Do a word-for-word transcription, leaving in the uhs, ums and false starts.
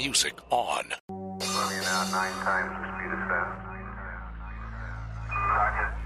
music on. Moving now nine times the speed of sound. Roger.